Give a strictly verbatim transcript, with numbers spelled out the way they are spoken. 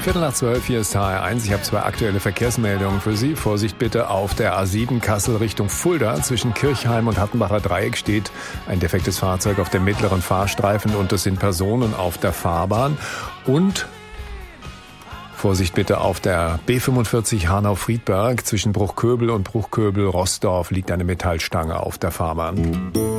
Viertel nach zwölf, hier ist H R eins. Ich habe zwei aktuelle Verkehrsmeldungen für Sie. Vorsicht bitte, auf der A sieben Kassel Richtung Fulda. Zwischen Kirchheim und Hattenbacher Dreieck steht ein defektes Fahrzeug auf dem mittleren Fahrstreifen und es sind Personen auf der Fahrbahn. Und Vorsicht bitte, auf der B fünfundvierzig Hanau-Friedberg zwischen Bruchköbel und Bruchköbel-Rossdorf liegt eine Metallstange auf der Fahrbahn.